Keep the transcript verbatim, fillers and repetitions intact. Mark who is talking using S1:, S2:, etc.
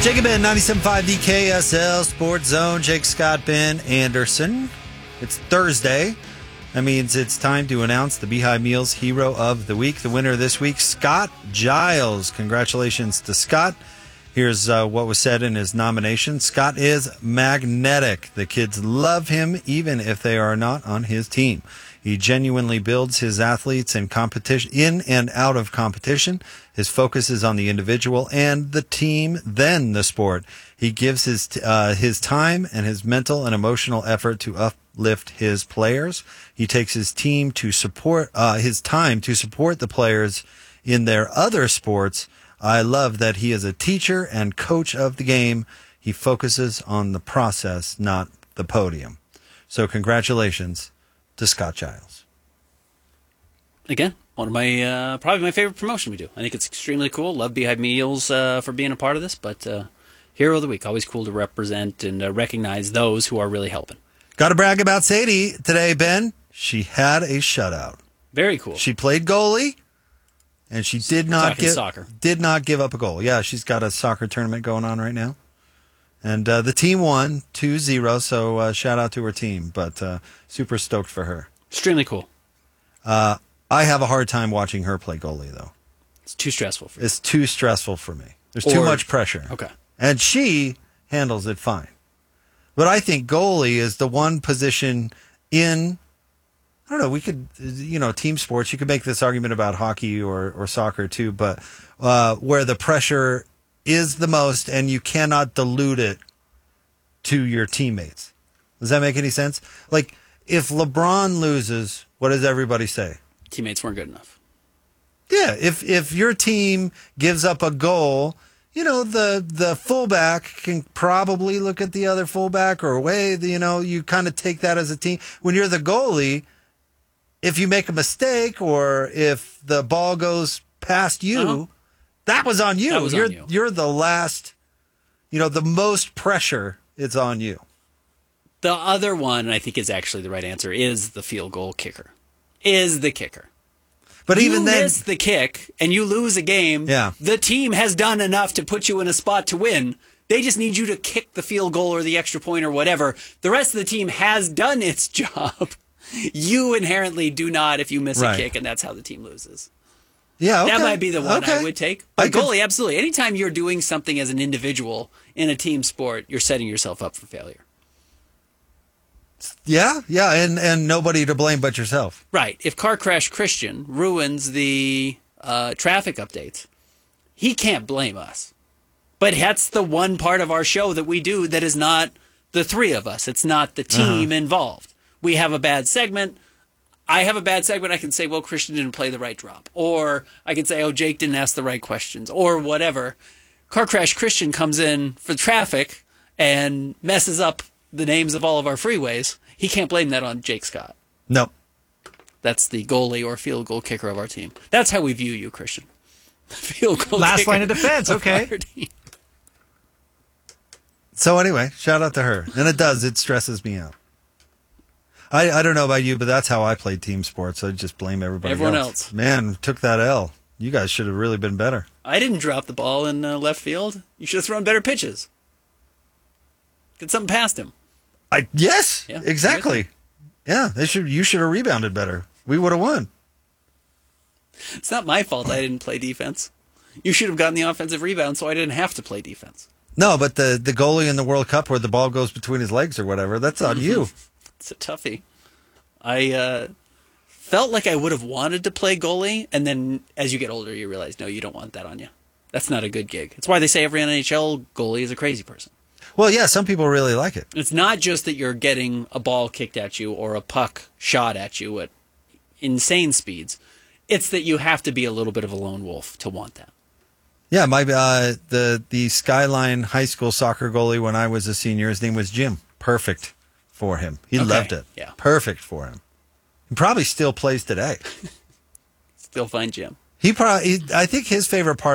S1: Jake and Ben, ninety-seven point five D K S L Sports Zone. Jake, Scott, Ben Anderson. It's Thursday. That means it's time to announce the Beehive Meals Hero of the Week. The winner this week, Scott Giles. Congratulations to Scott. Here's uh, what was said in his nomination. Scott is magnetic. The kids love him even if they are not on his team. He genuinely builds his athletes in competition, in and out of competition. His focus is on the individual and the team, then the sport. He gives his uh, his time and his mental and emotional effort to uplift his players. He takes his team to support uh, his time to support the players in their other sports. I love that he is a teacher and coach of the game. He focuses on the process, not the podium. So congratulations to Scott Giles.
S2: Again, one of my, uh, probably my favorite promotion we do. I think it's extremely cool. Love Beehive Meals uh, for being a part of this, but uh, Hero of the Week, always cool to represent and uh, recognize those who are really helping.
S1: Got to brag about Sadie today, Ben. She had a shutout.
S2: Very cool.
S1: She played goalie, and she did not give
S2: soccer.
S1: did not give up a goal. Yeah, she's got a soccer tournament going on right now. And uh, the team won two zero, so uh, shout out to her team. But uh, super stoked for her.
S2: Extremely cool.
S1: Uh, I have a hard time watching her play goalie, though.
S2: It's too stressful for you.
S1: It's too stressful for me. There's
S2: Or-
S1: too much pressure.
S2: Okay.
S1: And she handles it fine. But I think goalie is the one position in, I don't know, we could, you know, team sports, you could make this argument about hockey or, or soccer too, but uh, where the pressure is the most and you cannot dilute it to your teammates. Does that make any sense? Like, if LeBron loses, what does everybody say?
S2: Teammates weren't good enough.
S1: Yeah, if if your team gives up a goal, you know, the the fullback can probably look at the other fullback or away, you know, you kind of take that as a team. When you're the goalie, if you make a mistake or if the ball goes past you,
S2: Uh-huh.
S1: that was on you.
S2: That was on
S1: you're
S2: you.
S1: you're the last, you know, the most pressure is on you.
S2: The other one, I think is actually the right answer, is the field goal kicker. Is the kicker.
S1: But
S2: you
S1: even then,
S2: miss the kick and you lose a game,
S1: Yeah.
S2: the team has done enough to put you in a spot to win. They just need you to kick the field goal or the extra point or whatever. The rest of the team has done its job. You inherently do not if you miss
S1: Right.
S2: a kick, and that's how the team loses.
S1: yeah, okay.
S2: That might be the one
S1: Okay.
S2: I would take.
S1: I
S2: But
S1: could-
S2: goalie, absolutely. Anytime you're doing something as an individual in a team sport, you're setting yourself up for failure.
S1: Yeah, yeah, and and nobody to blame but yourself.
S2: Right. If Car Crash Christian ruins the uh, traffic updates, he can't blame us. But that's the one part of our show that we do that is not the three of us. It's not the team
S1: Uh-huh.
S2: involved. We have a bad segment. I have a bad segment. I can say, well, Christian didn't play the right drop. Or I can say, oh, Jake didn't ask the right questions. Or whatever. Car Crash Christian comes in for traffic and messes up the names of all of our freeways. He can't blame that on Jake Scott.
S1: No.
S2: That's the goalie or field goal kicker of our team. That's how we view you, Christian. Field goal
S3: Last
S2: kicker
S3: line of defense, okay.
S2: our team.
S1: So anyway, shout out to her. And it does, it stresses me out. I, I don't know about you, but that's how I played team sports. I just blame everybody
S2: Everyone
S1: else.
S2: else.
S1: Man, took that L. You guys should have really been better.
S2: I didn't drop the ball in uh, left field. You should have thrown better pitches. Get something past him.
S1: I yes,
S2: Yeah,
S1: exactly. Yeah, they should. You should have rebounded better. We would have won.
S2: It's not my fault I didn't play defense. You should have gotten the offensive rebound so I didn't have to play defense.
S1: No, but the the goalie in the World Cup where the ball goes between his legs or whatever, that's on you.
S2: It's a toughie. I uh, felt like I would have wanted to play goalie, and then as you get older, you realize, no, you don't want that on you. That's not a good gig. It's why they say every N H L goalie is a crazy person.
S1: Well, yeah, some people really like it.
S2: It's not just that you're getting a ball kicked at you or a puck shot at you at insane speeds. It's that you have to be a little bit of a lone wolf to want that.
S1: Yeah, my uh, the the Skyline High School soccer goalie when I was a senior, his name was Jim. Perfect for him. He
S2: Okay,
S1: loved it.
S2: yeah.
S1: Perfect for him. He probably still plays today.
S2: Still find Jim.
S1: He probably, I think his favorite part